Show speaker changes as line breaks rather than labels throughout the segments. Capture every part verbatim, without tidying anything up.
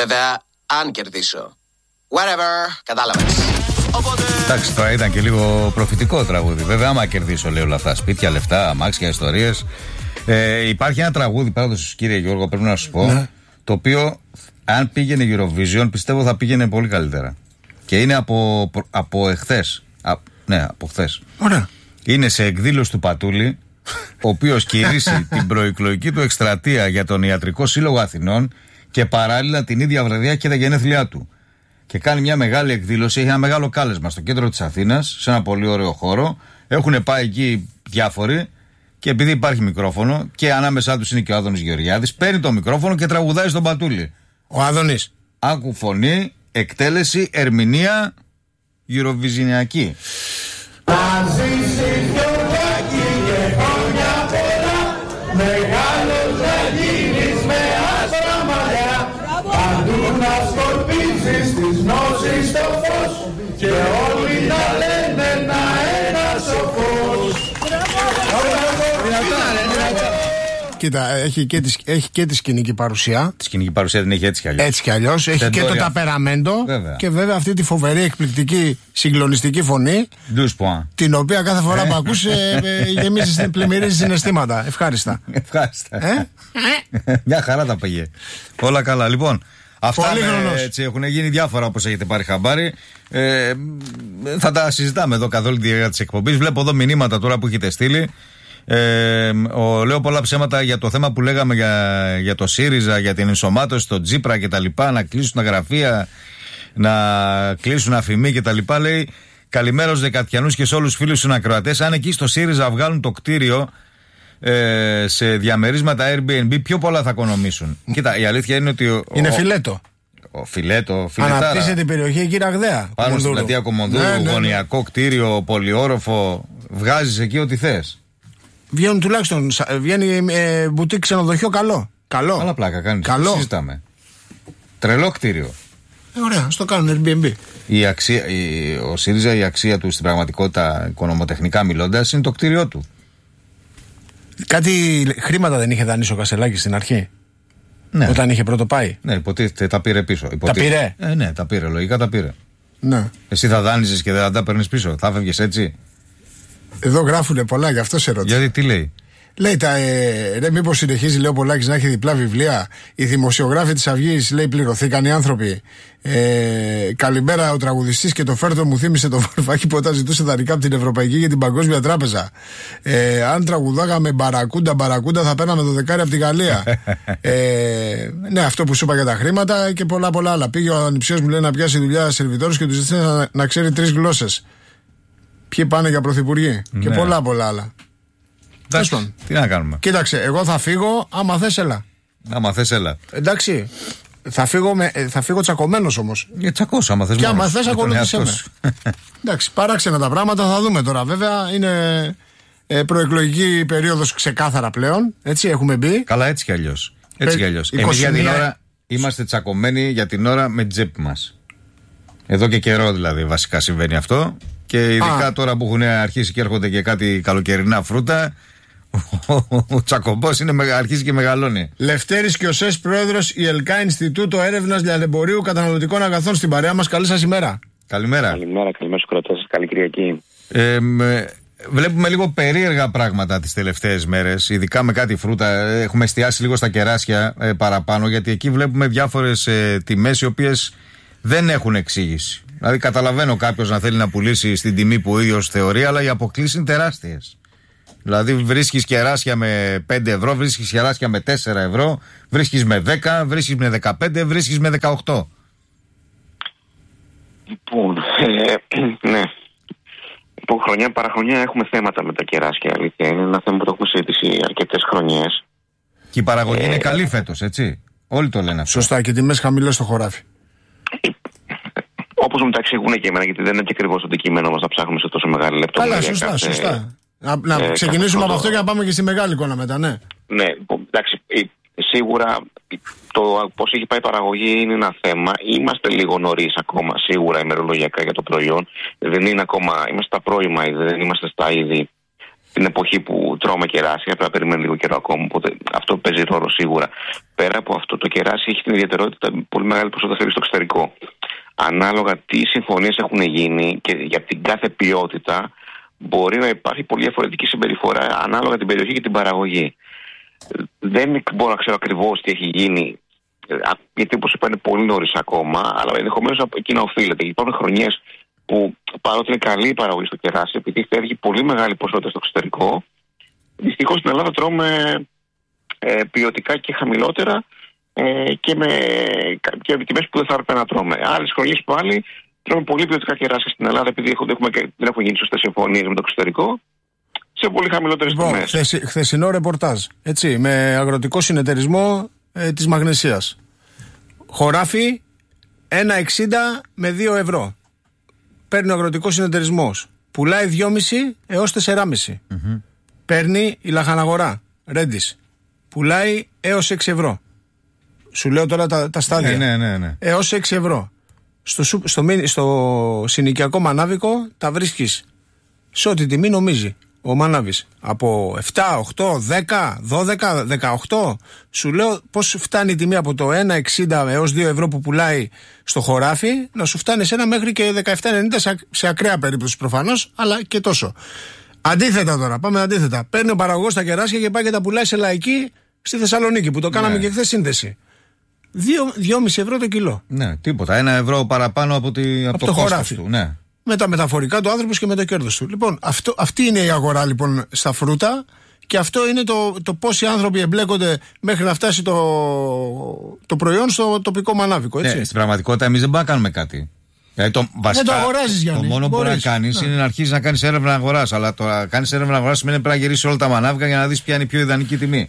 Βέβαια, αν κερδίσω. Whatever, κατάλαβες. Οπότε...
Εντάξει, τώρα ήταν και λίγο προφητικό τραγούδι. Βέβαια, άμα κερδίσω, λέει όλα αυτά. Σπίτια, λεφτά, αμάξια, ιστορίες. Ε, υπάρχει ένα τραγούδι, παράδοση, κύριε Γιώργο, πρέπει να σου πω, ναι. Το οποίο, αν πήγαινε Eurovision, πιστεύω θα πήγαινε πολύ καλύτερα. Και είναι από, από εχθές. Α, ναι, από χθες.
Ωραία.
Είναι σε εκδήλωση του Πατούλη, ο οποίος κηρύσσει την προεκλογική του εκστρατεία για τον Ιατρικό Σύλλογο Αθηνών και παράλληλα την ίδια βραδιά και τα γενέθλιά του. Και κάνει μια μεγάλη εκδήλωση, έχει ένα μεγάλο κάλεσμα στο κέντρο της Αθήνας, σε ένα πολύ ωραίο χώρο. Έχουν πάει εκεί διάφοροι και επειδή υπάρχει μικρόφωνο και ανάμεσά τους είναι και ο Άδωνης Γεωργιάδης, παίρνει το μικρόφωνο και τραγουδάει στον Πατούλη.
Ο Άδωνης.
Άκου φωνή, εκτέλεση, ερμηνεία Eurovisionιακή.
Θα ζήσεις Γιωργάκη και χρόνια πολλά, μεγάλος να γίνεις με άσπρα μαλλιά, παντού να σκορπίζεις της γνώσης το φως και όλοι να λένε να ένας ο φως.
Κοίτα, έχει και, τη, έχει και τη σκηνική παρουσία.
Τη σκηνική παρουσία δεν έχει έτσι κι αλλιώς.
Έτσι κι αλλιώς. Έχει και το ταπεραμέντο.
Βέβαια.
Και βέβαια αυτή τη φοβερή, εκπληκτική, συγκλονιστική φωνή. Την οποία κάθε φορά που ακούς ε, ε, γεμίζεις, πλημμυρίζεις συναισθήματα. Ευχάριστα.
Ευχάριστα.
Ε?
Μια χαρά τα πήγε. Όλα καλά. Λοιπόν, αυτά με, έτσι, έχουν γίνει διάφορα όπως έχετε πάρει χαμπάρι. Ε, θα τα συζητάμε εδώ καθ' όλη τη διάρκεια της εκπομπής. Βλέπω εδώ μηνύματα τώρα που έχετε στείλει. Ε, ο, λέω πολλά ψέματα για το θέμα που λέγαμε για, για το ΣΥΡΙΖΑ, για την ενσωμάτωση, το Τζίπρα κτλ. Να κλείσουν τα γραφεία, να κλείσουν αφημί κτλ. Λέει καλημέρα στους Δεκατιανούς και σε όλους τους φίλους συνακροατές. Αν εκεί στο ΣΥΡΙΖΑ βγάλουν το κτίριο ε, σε διαμερίσματα Airbnb, πιο πολλά θα οικονομήσουν. Κοίτα, η αλήθεια είναι ότι. Ο,
είναι
ο,
φιλέτο.
Ο φιλέτο, φιλετάρα.
Αναπτύσσεται την περιοχή εκεί Ραγδαία.
Πάνω στην πλατεία Κομονδούρου, ναι, ναι, γωνιακό κτίριο, πολυόροφο. Βγάζεις εκεί ό,τι θες.
Βγαίνουν τουλάχιστον, βγαίνει ε, μπουτίκ ξενοδοχείο καλό. Καλό.
Άλλα πλάκα κάνεις.
Καλό.
Συζητάμε. Τρελό κτίριο.
Ε, ωραία, ας το κάνουν Airbnb.
Η αξία, η, ο ΣΥΡΙΖΑ, η αξία του στην πραγματικότητα, οικονομοτεχνικά μιλώντας, είναι το κτίριό του.
Κάτι χρήματα δεν είχε δανείσει ο Κασελάκης στην αρχή.
Ναι.
Όταν είχε πρώτο πάει.
Ναι, υποτίθεται τα πήρε πίσω.
Υποτίθεται. Τα
πήρε. Ε, ναι, τα πήρε. Λογικά τα πήρε.
Ναι.
Εσύ θα δάνειζες και δεν τα παίρνεις πίσω. Θα φεύγες έτσι.
Εδώ γράφουνε πολλά, γι' αυτό σε ρώτησα.
Γιατί τι λέει.
Λέει τα. Ε, ρε, μήπως συνεχίζει, λέει ο Πολάκης, να έχει διπλά βιβλία. Οι δημοσιογράφοι της Αυγής, λέει, πληρωθήκαν οι άνθρωποι. Ε, καλημέρα, ο τραγουδιστής και το φέρτο μου θύμισε το Βαρουφάκη που όταν ζητούσε δανεικά από την Ευρωπαϊκή και την Παγκόσμια Τράπεζα. Ε, αν τραγουδάγαμε μπαρακούντα, μπαρακούντα, θα παίρναμε το δεκάρι από τη Γαλλία. ε, ναι, αυτό που σου είπα για τα χρήματα και πολλά πολλά άλλα. Πήγε ο ανιψιός μου, λέει, να πιάσει δουλειά σερβιτόρος και του ζήτησε να, να ξέρει τρεις γλώσσες. Ποιοι πάνε για πρωθυπουργοί. Ναι. Και πολλά πολλά άλλα.
Εντάξει, τι να κάνουμε.
Κοίταξε, εγώ θα φύγω άμα θες έλα.
Άμα θες έλα.
Εντάξει. Θα φύγω, με, θα φύγω τσακωμένος όμως.
Για τσακώσω άμα θες.
Και άμα θες ακολούθησέ με. Εντάξει, παράξενα τα πράγματα, θα δούμε τώρα. Βέβαια είναι ε, προεκλογική περίοδος ξεκάθαρα πλέον. Έτσι έχουμε μπει.
Καλά, έτσι κι αλλιώς. Έτσι κι αλλιώς. Εμείς για την ώρα είμαστε τσακωμένοι για την ώρα με τσέπη μας. Εδώ και καιρό δηλαδή βασικά συμβαίνει αυτό. Και ειδικά Α. τώρα που έχουν αρχίσει και έρχονται και κάτι καλοκαιρινά φρούτα, ο τσακωμπός είναι, αρχίζει και μεγαλώνει.
Λευτέρης Κιωσές, πρόεδρος η ΕΛΚΑ, Ινστιτούτο Έρευνας Λιανεμπορίου Καταναλωτικών Αγαθών, στην παρέα μας. Καλή σας ημέρα.
Καλημέρα.
Καλημέρα, καλημέρα στους κρατές. Καλή Κυριακή.
Ε, βλέπουμε λίγο περίεργα πράγματα τις τελευταίες μέρες, ειδικά με κάτι φρούτα. Έχουμε εστιάσει λίγο στα κεράσια ε, παραπάνω, γιατί εκεί βλέπουμε διάφορες ε, τιμές οι οποίες δεν έχουν εξήγηση. Δηλαδή, καταλαβαίνω κάποιος να θέλει να πουλήσει στην τιμή που ο ίδιος θεωρεί, αλλά οι αποκλίσεις είναι τεράστιες. Δηλαδή, βρίσκεις κεράσια με πέντε ευρώ, βρίσκεις κεράσια με τέσσερα ευρώ, βρίσκεις με δέκα, βρίσκεις με δεκαπέντε, βρίσκεις με δεκαοκτώ.
Λοιπόν, ε, ναι. Λοιπόν, χρονιά παραχρονιά έχουμε θέματα με τα κεράσια. Αλήθεια. Είναι ένα θέμα που το έχουμε συζητήσει αρκετές χρονιές.
Και η παραγωγή ε, είναι καλή φέτος, έτσι. Όλοι το λένε αυτό.
Σωστά, και τιμές χαμηλές στο χωράφι.
Όπως μου τα εξηγούν και εμένα, γιατί δεν είναι και ακριβώς το αντικείμενο μας να ψάχνουμε σε τόσο μεγάλη λεπτομέρεια.
Καλά, σωστά, κάθε, σωστά. Να, να ε, ξεκινήσουμε από αυτό και να πάμε και στη μεγάλη εικόνα μετά, ναι.
Ναι, εντάξει, σίγουρα το πώς έχει πάει η παραγωγή είναι ένα θέμα. Είμαστε λίγο νωρίς ακόμα, σίγουρα ημερολογιακά για το προϊόν. Δεν είναι ακόμα, είμαστε στα πρώιμα είδη, δεν είμαστε στα είδη την εποχή που τρώμε κεράσια, πρέπει να περιμένει λίγο καιρό ακόμα. Οπότε αυτό παίζει ρόλο σίγουρα. Πέρα από αυτό, το κεράσι έχει την ιδιαιτερότητα πολύ μεγάλη ποσότητα φέρει στο εξωτερικό. Ανάλογα τι συμφωνίες έχουν γίνει και για την κάθε ποιότητα, μπορεί να υπάρχει πολύ διαφορετική συμπεριφορά ανάλογα την περιοχή και την παραγωγή. Δεν μπορώ να ξέρω ακριβώς τι έχει γίνει, γιατί όπως είπα είναι πολύ νωρίς ακόμα, αλλά ενδεχομένως εκεί να οφείλεται. Υπάρχουν χρονιές που παρότι είναι καλή η παραγωγή στο κεράσι, επειδή φεύγει πολύ μεγάλη ποσότητα στο εξωτερικό, δυστυχώς στην Ελλάδα τρώμε ε, ποιοτικά και χαμηλότερα ε, και με και τιμές που δεν θα έπρεπε να τρώμε. Άλλες χρονιές πάλι τρώμε πολύ ποιοτικά κεράσια στην Ελλάδα, επειδή έχουμε, έχουμε, δεν έχουν γίνει σωστές συμφωνίες με το εξωτερικό, σε πολύ χαμηλότερες
λοιπόν,
τιμές.
Χθεσι, χθεσινό ρεπορτάζ, έτσι, με αγροτικό συνεταιρισμό ε, της Μαγνησίας. Χωράφι ένα εξήντα με δύο ευρώ. Παίρνει ο αγροτικός συνεταιρισμός. Πουλάει δυόμισι έως τέσσερα κόμμα πέντε. Mm-hmm. Παίρνει η λαχαναγορά, Ρέντις. Πουλάει έως έξι ευρώ. Σου λέω τώρα τα, τα στάδια.
Ναι, ναι, ναι.
Έως έξι ευρώ. Στο, στο, στο, στο συνοικιακό μανάβικο τα βρίσκεις σε ό,τι τιμή νομίζει ο μανάβης. Από επτά, οκτώ, δέκα, δώδεκα, δεκαοκτώ. Σου λέω πώς φτάνει η τιμή από το ένα εξήντα έως δύο ευρώ που πουλάει στο χωράφι να σου φτάνει σε ένα μέχρι και δεκαεπτά ενενήντα σε, σε ακραία περίπτωση προφανώς, αλλά και τόσο. Αντίθετα τώρα, πάμε αντίθετα. Παίρνει ο παραγωγός τα κεράσια και πάει και τα πουλάει σε λαϊκή στη Θεσσαλονίκη που το κάναμε ναι. και χθες σύνδεση. δυόμισι ευρώ το κιλό.
Ναι, τίποτα. Ένα ευρώ παραπάνω από, τη, από, από το, το χωράφι του. Ναι. Με
τα μεταφορικά του άνθρωπος και με το κέρδος του. Λοιπόν, αυτό, αυτή είναι η αγορά λοιπόν στα φρούτα και αυτό είναι το, το πόσοι άνθρωποι εμπλέκονται μέχρι να φτάσει το, το προϊόν στο τοπικό μανάβικο. Έτσι.
Ναι, στην πραγματικότητα εμείς δεν μπορούμε να κάνουμε κάτι. Δηλαδή το, βασικά,
δεν το αγοράζεις, Γιάννη.
Το μόνο που μπορεί να κάνεις ναι. είναι να αρχίσεις να κάνεις έρευνα αγοράς. Αλλά το να κάνεις έρευνα αγοράς σημαίνει πρέπει να γυρίσεις όλα τα μανάβικα για να δεις ποια είναι η πιο ιδανική τιμή.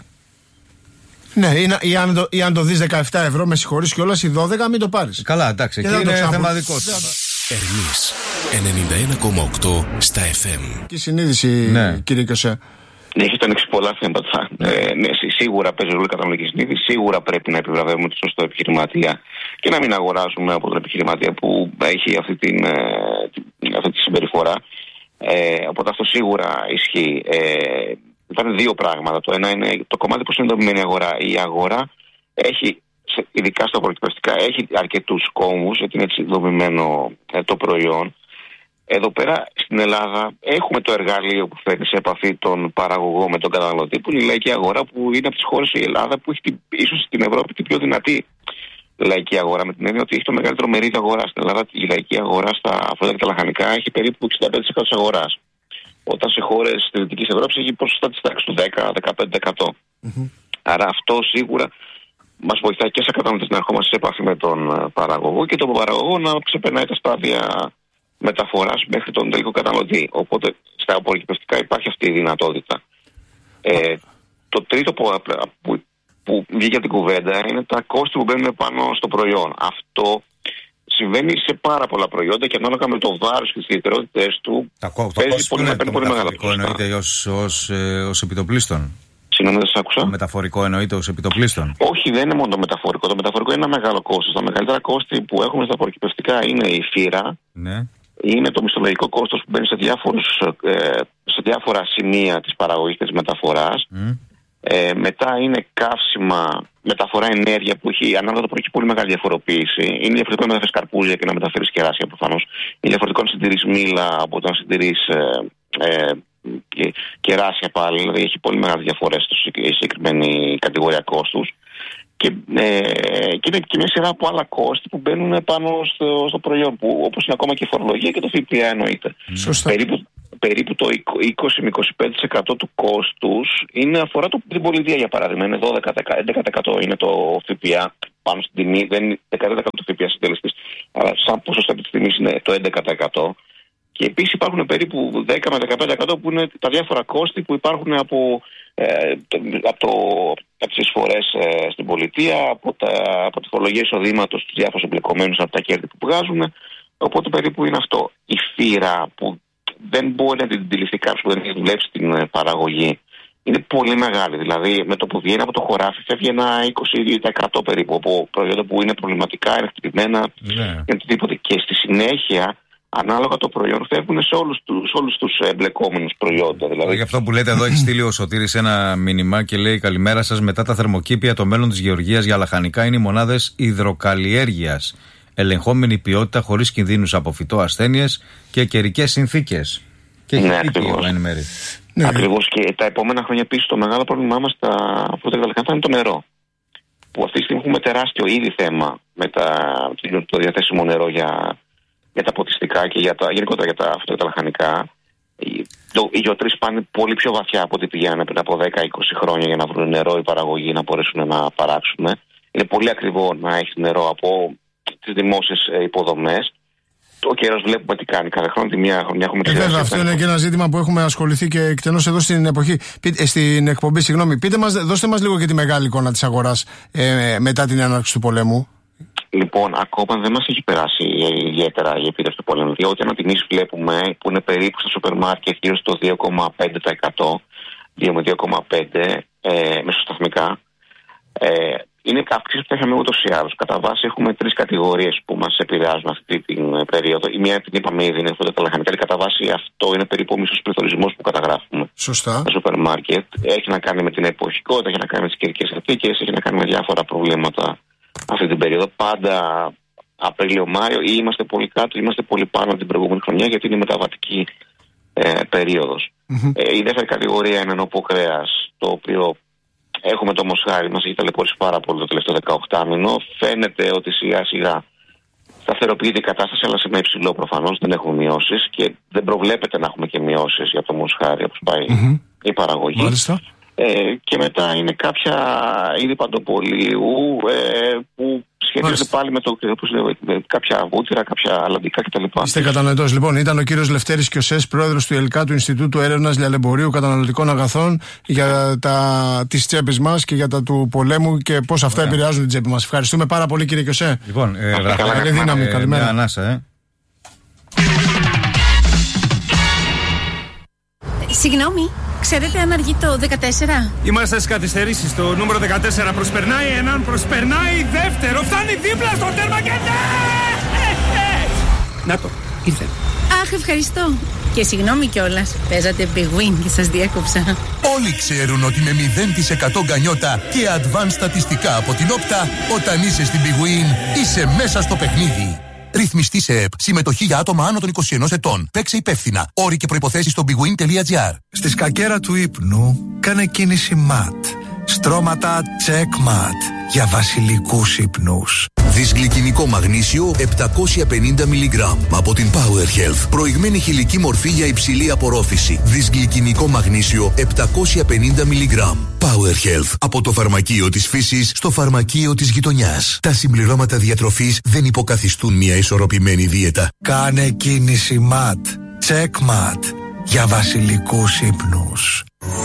Ναι, ή, ή, αν το, ή αν το δεις δεκαεπτά ευρώ, με συγχωρείς κιόλας, ή δώδεκα, μην το πάρεις.
Καλά, εντάξει, εκεί είναι θέμα δικό σου.
Ερμής ενενήντα ένα κόμμα οκτώ στα εφ εμ.
Τι συνείδηση, ναι. κύριε Κιωσέ.
Ναι, έχετε ανοίξει πολλά θέματα. Ναι. Ε, ναι, σίγουρα παίζει ρόλο η καταναλωτική συνείδηση. Σίγουρα πρέπει να επιβραβεύουμε το σωστό επιχειρηματία και να μην αγοράσουμε από τον επιχειρηματία που έχει αυτή, την, αυτή τη συμπεριφορά. Ε, οπότε αυτό σίγουρα ισχύει. Ε, Υπάρχουν δύο πράγματα. Το ένα είναι το κομμάτι που είναι δομημένη αγορά. Η αγορά έχει, ειδικά στα προκυπευτικά, έχει αρκετούς κόμβους, γιατί είναι έτσι δομημένο ε, το προϊόν. Εδώ πέρα στην Ελλάδα έχουμε το εργαλείο που φέρνει σε επαφή τον παραγωγό με τον καταναλωτή, που είναι η λαϊκή αγορά, που είναι από τις χώρες η Ελλάδα που έχει την, ίσως στην Ευρώπη την πιο δυνατή λαϊκή αγορά, με την έννοια ότι έχει το μεγαλύτερο μερίδιο αγορά. Στην Ελλάδα η λαϊκή αγορά στα φρούτα και τα λαχανικά έχει περίπου εξήντα πέντε τοις εκατό της αγοράς. Όταν σε χώρες της Δυτικής Ευρώπης έχει ποσοστά της τάξης του δέκα με δεκαπέντε τοις εκατό. Mm-hmm. Άρα αυτό σίγουρα μας βοηθάει και σε καταναλωτές να ερχόμαστε σε επαφή με τον παραγωγό και τον παραγωγό να ξεπερνάει τα στάδια μεταφοράς μέχρι τον τελικό καταναλωτή. Οπότε στα απορροκυπευτικά υπάρχει αυτή η δυνατότητα. Ε, το τρίτο που, που, που βγήκε από την κουβέντα είναι τα κόστη που μπαίνουν πάνω στο προϊόν. Αυτό συμβαίνει σε πάρα πολλά προϊόντα και ανάλογα με το βάρος και τις ιδιαιτερότητες του
τα,
παίζει πολύ,
είναι,
πολύ μεγάλα
ποσοστά. Εννοείται ως, ως, ε, ως επιτοπλίστων.
Συγγνώμη, δεν σας άκουσα.
Το μεταφορικό εννοείται ως επιτοπλίστων.
Όχι, δεν είναι μόνο το μεταφορικό. Το μεταφορικό είναι ένα μεγάλο κόστος. Τα μεγαλύτερα κόστη που έχουμε στα απορροκυπευτικά είναι η φύρα,
ναι.
είναι το μισθολογικό κόστος που μπαίνει σε, διάφορους, ε, σε διάφορα σημεία της παραγωγής και της μεταφοράς. Mm. Ε, μετά είναι καύσιμα, μεταφορά ενέργεια που έχει ανάλογα το προϊόν πολύ μεγάλη διαφοροποίηση. Είναι διαφορετικό να μεταφέρεις καρπούζια και να μεταφέρεις κεράσια προφανώς. Είναι διαφορετικό να συντηρείς μήλα από το να συντηρείς ε, ε, και, κεράσια πάλι. Δηλαδή έχει πολύ μεγάλες διαφορές στη συγκεκριμένη κατηγορία κόστους. Και, ε, και είναι και μια σειρά από άλλα κόστη που μπαίνουν πάνω στο, στο προϊόν, που, όπως είναι ακόμα και η φορολογία και το ΦΠΑ εννοείται.
Σωστά.
Περίπου, περίπου το είκοσι με είκοσι πέντε τοις εκατό του κόστους είναι, αφορά το, την πολιτεία για παράδειγμα. Είναι δώδεκα με έντεκα τοις εκατό είναι το ΦΠΑ πάνω στην τιμή, δεν είναι δεκαεννέα τοις εκατό του ΦΠΑ συντελεστής, αλλά σαν ποσοστό της τιμής είναι το έντεκα τοις εκατό. Και επίσης υπάρχουν περίπου δέκα με δεκαπέντε τοις εκατό που είναι τα διάφορα κόστη που υπάρχουν από, ε, από, το, από τις εισφορές ε, στην πολιτεία, από, τα, από τη φορολογία εισοδήματος στους διάφορους εμπλεκομένους, από τα κέρδη που βγάζουν. Οπότε περίπου είναι αυτό. Η φύρα που δεν μπορεί να την αντιληφθεί κάποιος που δεν έχει δουλέψει την παραγωγή είναι πολύ μεγάλη. Δηλαδή με το που βγαίνει από το χωράφι φεύγει ένα είκοσι τοις εκατό περίπου από προϊόντα που είναι προβληματικά, είναι χτυπημένα,
ναι.
είναι οτιδήποτε. Και στη συνέχεια ανάλογα το προϊόν φεύγουν σε όλους τους, όλους τους εμπλεκόμενους προϊόντα. Δηλαδή.
Γι' αυτό που λέτε εδώ, έχει στείλει ο Σωτήρης ένα μήνυμα και λέει: καλημέρα σας. Μετά τα θερμοκήπια, το μέλλον της γεωργίας για λαχανικά είναι οι μονάδες υδροκαλλιέργειας. Ελεγχόμενη ποιότητα, χωρίς κινδύνους από φυτό, ασθένειες και καιρικές συνθήκες. Και έχει
ναι,
δίκιο ο Ενημέρη.
Ναι. Ακριβώς, και τα επόμενα χρόνια επίσης το μεγάλο πρόβλημά μας στα φρούτα και τα λαχανικά είναι το νερό. Που αυτή τη στιγμή έχουμε τεράστιο ήδη θέμα με τα, το διαθέσιμο νερό για, για τα ποτιστικά και για τα, γενικότερα για τα φρούτα και τα λαχανικά. Οι, οι γεωτρήσεις πάνε πολύ πιο βαθιά από ό,τι πηγαίνανε πριν από δέκα είκοσι χρόνια για να βρουν νερό οι παραγωγοί να μπορέσουν να παράξουν. Είναι πολύ ακριβό να έχει νερό από τις δημόσιες υποδομές. Ο καιρός βλέπουμε τι κάνει. Κάθε χρόνο τη μία χρονιά έχουμε
ε, βέβαια, αυτό είναι και ένα ζήτημα που έχουμε ασχοληθεί και εκτενώς εδώ στην εποχή. Πείτε, στην εκπομπή, συγγνώμη. Πείτε μας, δώστε μας λίγο και τη μεγάλη εικόνα της αγοράς ε, μετά την έναρξη του πολέμου.
Λοιπόν, ακόμα δεν μας έχει περάσει ιδιαίτερα η επίδραση του πολέμου. Διότι αν τιμήσεις βλέπουμε που είναι περίπου στα σούπερ μάρκετ γύρω στο δύο κόμμα πέντε τοις εκατό, δύο με δύο κόμμα πέντε τοις εκατό ε, μεσοσταθμικά. Ε, είναι αύξηση που θα είχαμε ούτως ή άλλως. Κατά βάση έχουμε τρεις κατηγορίες που μας επηρεάζουν αυτή την περίοδο. Η μία την είπαμε ήδη είναι φρούτα και λαχανικά. Κατά βάση αυτό είναι περίπου ο μισός πληθωρισμός που καταγράφουμε.
Σωστά.
Στο σούπερ μάρκετ. Έχει να κάνει με την εποχικότητα, έχει να κάνει με τις καιρικές συνθήκες, έχει να κάνει με διάφορα προβλήματα αυτή την περίοδο. Πάντα Απρίλιο-Μάιο ή είμαστε πολύ κάτω, ή είμαστε πολύ πάνω από την προηγούμενη χρονιά, γιατί είναι μεταβατική ε, περίοδος. Mm-hmm. Ε, η δεύτερη κατηγορία είναι ενωπό κρέας, το οποίο έχουμε το μοσχάρι, μας έχει ταλαιπωρήσει πάρα πολύ το τελευταίο δεκαοκτάμηνο. Φαίνεται ότι σιγά σιγά σταθεροποιείται η κατάσταση, αλλά σε ένα υψηλό προφανώς. Δεν έχουμε μειώσεις και δεν προβλέπεται να έχουμε και μειώσεις για το μοσχάρι όπως πάει mm-hmm. η παραγωγή.
Μάλιστα.
Ε, και μετά είναι κάποια είδη παντοπολίου ε, που σχετίζονται πάλι με, το, λέω, με κάποια βούτυρα, κάποια αλαντικά κτλ.
Είστε κατανοητός. Λοιπόν, ήταν ο κύριος Λευτέρης Κιωσές, πρόεδρος του ΕΛΚΑ, του Ινστιτούτου Έρευνας Λιανεμπορίου Καταναλωτικών Αγαθών, για τα, τις τσέπες μας και για τα του πολέμου και πώς αυτά Ωραία. επηρεάζουν την τσέπη μας. Ευχαριστούμε πάρα πολύ, κύριε Κιωσέ.
Λοιπόν, ε, καλή
καλά, δύναμη. Ε, καλημέρα.
Μια ανάσα, ε.
Συγγνώμη, ξέρετε αν αργεί το δεκατέσσερα?
Είμαστε στις καθυστερήσεις. Το νούμερο δεκατέσσερα προσπερνάει έναν, προσπερνάει δεύτερο. Φτάνει δίπλα στο τέρμα και ναι! Να το, ήρθε.
Αχ, ευχαριστώ. Και συγγνώμη κιόλας, παίζατε Big Win και σας διέκοψα.
Όλοι ξέρουν ότι με μηδέν τοις εκατό γκανιότα και advanced στατιστικά από την Όπτα, όταν είσαι στην Big Win, είσαι μέσα στο παιχνίδι. Ρυθμιστή σε ΕΠ. Συμμετοχή για άτομα άνω των είκοσι ενός ετών. Παίξε υπεύθυνα. Όροι και προϋποθέσεις στο bigwin τελεία gr.
Στη σκακέρα του ύπνου κάνε κίνηση ματ. Στρώματα check mat για βασιλικούς ύπνους.
Δυσγλυκινικό μαγνήσιο επτακόσια πενήντα μιλιγκράμμ από την Power Health. Προηγμένη χηλική μορφή για υψηλή απορρόφηση. Δυσγλυκινικό μαγνήσιο επτακόσια πενήντα μιλιγκράμμ. Power Health. Από το φαρμακείο της φύσης στο φαρμακείο της γειτονιάς. Τα συμπληρώματα διατροφής δεν υποκαθιστούν μια ισορροπημένη δίαιτα.
Κάνε κίνηση ματ. Check mat για βασιλικούς ύπνους.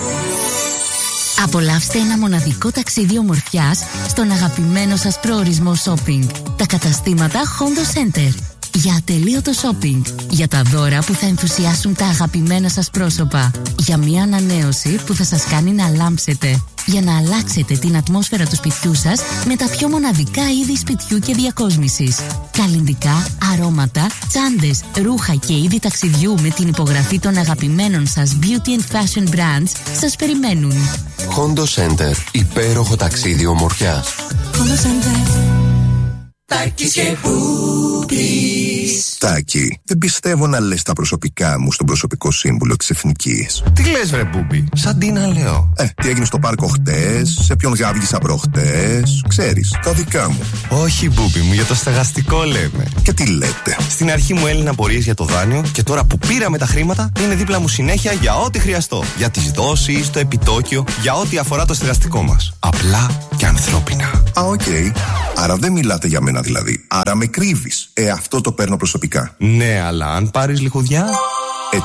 Απολαύστε ένα μοναδικό ταξίδι ομορφιάς στον αγαπημένο σας προορισμό shopping. Τα καταστήματα Hondo Center. Για ατελείωτο shopping. Για τα δώρα που θα ενθουσιάσουν τα αγαπημένα σας πρόσωπα. Για μια ανανέωση που θα σας κάνει να λάμψετε. Για να αλλάξετε την ατμόσφαιρα του σπιτιού σας με τα πιο μοναδικά είδη σπιτιού και διακόσμησης. Καλλυντικά, αρώματα, τσάντες, ρούχα και είδη ταξιδιού με την υπογραφή των αγαπημένων σας beauty and fashion brands σας περιμένουν.
Hondo Center. Υπέροχο ταξίδι ομορφιάς.
Hondo Center.
Τάκης και Μπούμπης.
Τάκη, δεν πιστεύω να λες τα προσωπικά μου στον προσωπικό σύμβουλο της Εθνικής.
Τι λες βρε Μπούμπη, σαν τι να λέω.
Ε, τι έγινε στο πάρκο χτες, σε ποιον γάβγισα προχτές, ξέρεις, τα δικά μου.
Όχι Μπούμπη μου, για το στεγαστικό λέμε.
Και τι λέτε.
Στην αρχή μου έλυναν απορίες για το δάνειο και τώρα που πήραμε τα χρήματα είναι δίπλα μου συνέχεια για ό,τι χρειαστώ. Για τις δόσεις, το επιτόκιο, για ό,τι αφορά το στεγαστικό μας. Απλά και ανθρώπινα.
Α, οκ. Okay. Άρα δεν μιλάτε για μένα δηλαδή. Άρα με κρύβεις. Ε, αυτό το παίρνω προσωπικά.
Ναι, αλλά αν πάρεις λιχουδιά...